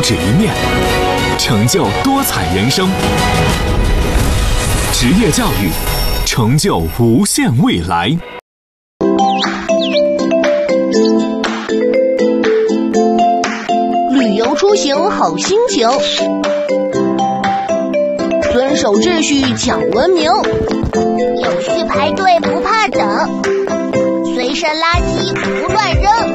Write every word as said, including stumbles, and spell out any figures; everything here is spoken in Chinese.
止一面，成就多彩人生。职业教育，成就无限未来。 旅游出行好心情，遵守秩序讲文明， 有序排队不怕等，随身垃圾不乱扔。